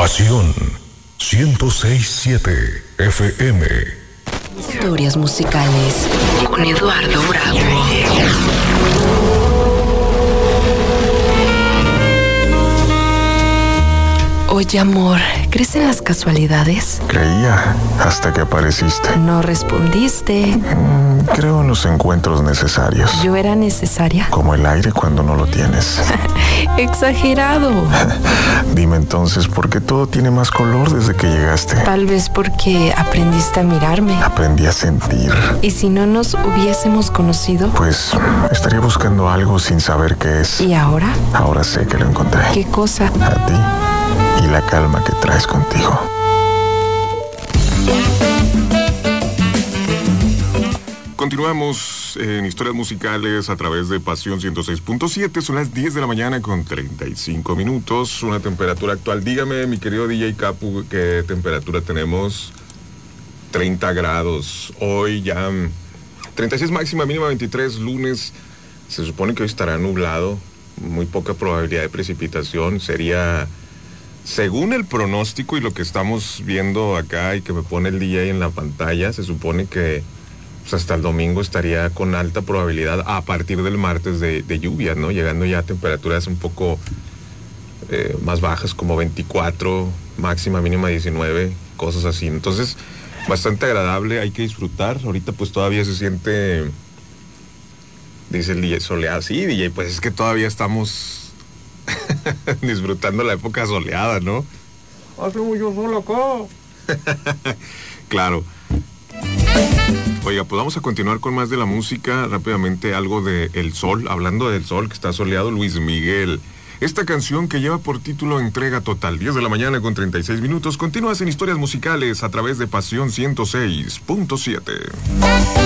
Pasión 106.7 FM. Historias musicales con Eduardo Bravo. Oye, amor, ¿crees en las casualidades? Creía, hasta que apareciste. No respondiste. Creo en los encuentros necesarios. ¿Yo era necesaria? Como el aire cuando no lo tienes. Exagerado. Dime entonces, ¿por qué todo tiene más color desde que llegaste? Tal vez porque aprendiste a mirarme. Aprendí a sentir. ¿Y si no nos hubiésemos conocido? Pues estaría buscando algo sin saber qué es. ¿Y ahora? Ahora sé que lo encontré. ¿Qué cosa? A ti y la calma que traes contigo. Continuamos en Historias Musicales a través de Pasión 106.7. Son las 10 de la mañana con 35 minutos. Una temperatura actual. Dígame, mi querido DJ Capu, ¿qué temperatura tenemos? 30 grados. Hoy ya 36 máxima, mínima 23. Lunes. Se supone que hoy estará nublado. Muy poca probabilidad de precipitación. Sería, según el pronóstico y lo que estamos viendo acá y que me pone el DJ en la pantalla, se supone que pues hasta el domingo estaría con alta probabilidad a partir del martes de lluvia, ¿no? Llegando ya a temperaturas un poco más bajas, como 24, máxima, mínima 19, cosas así. Entonces, bastante agradable, hay que disfrutar. Ahorita pues todavía se siente, dice el DJ, soleado. Sí, DJ, pues es que todavía estamos disfrutando la época soleada, ¿no? Hace mucho sol acá. Claro. Oiga, pues vamos a continuar con más de la música. Rápidamente algo de El Sol. Hablando del sol que está soleado, Luis Miguel. Esta canción que lleva por título Entrega Total. 10 de la mañana con 36 minutos. Continúas en Historias Musicales a través de Pasión 106.7.